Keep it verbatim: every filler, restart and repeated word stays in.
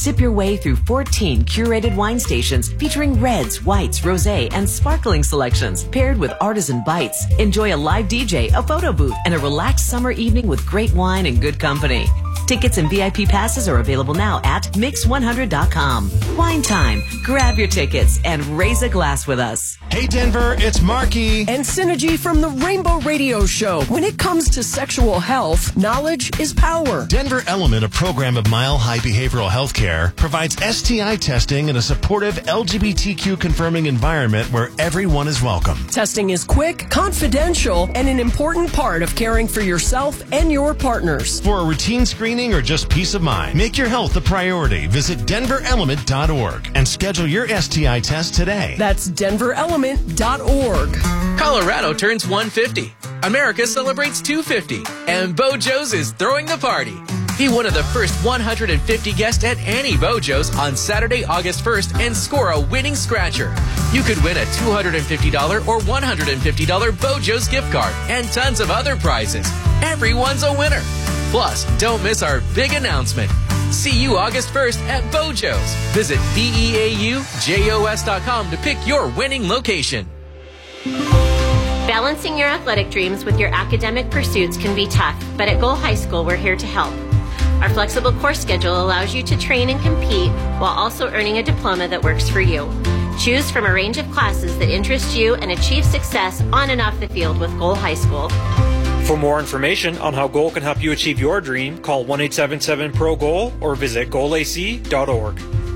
Sip your way through fourteen curated wine stations featuring reds, whites, rosé, and sparkling selections paired with artisan bites. Enjoy a live D J, a photo booth, and a relaxed summer evening with great wine and good company. Tickets and V I P passes are available now at mix one hundred dot com. Wine time. Grab your tickets and raise a glass with us. Hey Denver, it's Marky. And Synergy from the Rainbow Radio Show. When it comes to sexual health, knowledge is power. Denver Element, a program of Mile High Behavioral Health Care, provides S T I testing in a supportive L G B T Q confirming environment where everyone is welcome. Testing is quick, confidential, and an important part of caring for yourself and your partners. For a routine screening or just peace of mind, make your health a priority. Visit denver element dot org and schedule your S T I test today. That's denver element dot org. Colorado turns one fifty. America celebrates two fifty. And Bojo's is throwing the party. Be one of the first one hundred fifty guests at any Bojo's on Saturday, August first and score a winning scratcher. You could win a two hundred fifty dollars or one hundred fifty dollars Bojo's gift card and tons of other prizes. Everyone's a winner. Plus, don't miss our big announcement. See you August first at Bojo's. Visit B E A U J O S dot com to pick your winning location. Balancing your athletic dreams with your academic pursuits can be tough, but at Goal High School, we're here to help. Our flexible course schedule allows you to train and compete while also earning a diploma that works for you. Choose from a range of classes that interest you and achieve success on and off the field with Goal High School. For more information on how Goal can help you achieve your dream, call one eight seven seven P R O G O A L or visit goal A C dot org.